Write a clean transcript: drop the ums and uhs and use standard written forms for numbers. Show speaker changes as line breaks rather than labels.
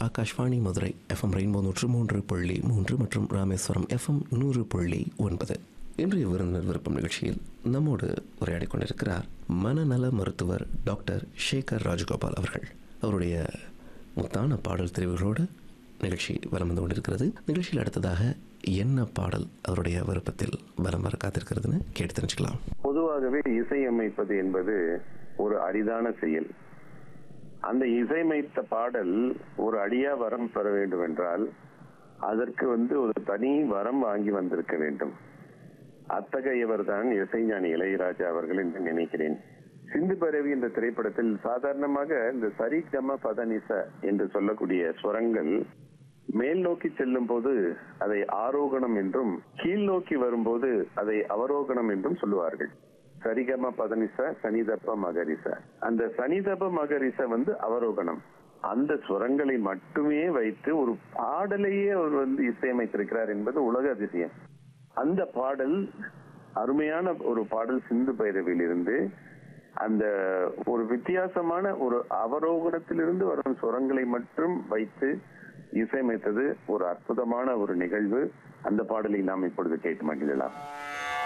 Akashvani Madurai FM rainbow 103.3 மற்றும் Rameswaram FM 100.9. இன்றைய விருந்தினர் விருப்பம் நிகழ்ச்சியில் நம்மோடு உரையாடி கொண்டிருக்கிறார் மனநல மருத்துவர் டாக்டர் சேகர் ராஜகோபால் அவர்கள். அவருடைய முத்தான பாடல் தெரிவுகளோடு நிகழ்ச்சி வலம் வந்து கொண்டிருக்கிறது. நிகழ்ச்சியில் அடுத்ததாக என்ன பாடல் அவருடைய விருப்பத்தில் வலம் வர காத்திருக்கிறதுன்னு கேட்டு தெரிஞ்சுக்கலாம்.
பொதுவாகவே இசையமைப்பது என்பது ஒரு அரிதான செயல். அந்த இசையமைத்த பாடல் ஒரு அடியா வரம் பெற வேண்டும் என்றால் அதற்கு ஒரு தனி வரம் வாங்கி வந்திருக்க வேண்டும். அத்தகையவர் தான் இசைஞானி இளையராஜா அவர்கள் என்று நினைக்கிறேன். சிந்து பரவி என்ற திரைப்படத்தில் சாதாரணமாக இந்த சரி கம பதனிச என்று சொல்லக்கூடிய ஸ்வரங்கள் மேல் நோக்கி செல்லும் போது அதை ஆரோகணம் என்றும், கீழ் நோக்கி வரும்போது அதை அவரோகணம் என்றும் சொல்லுவார்கள். சரிகம பதனிச சனிதப்ப மகரிச. அந்த சனிதப்ப மகரிச அவரோகணம். அந்த ஸ்வரங்களை மட்டுமே வைத்து ஒரு பாடலையே அவர் இசையமைத்திருக்கிறார் என்பது உலக அதிசயம். அந்த பாடல் அருமையான ஒரு பாடல். சிந்து பைரவியில் இருந்து அந்த ஒரு வித்தியாசமான ஒரு அவரோகணத்திலிருந்து வரும் ஸ்வரங்களை மட்டும் வைத்து இசையமைத்தது ஒரு அற்புதமான ஒரு நிகழ்வு. அந்த பாடலை நாம் இப்பொழுது கேட்டு மகிழலாம்.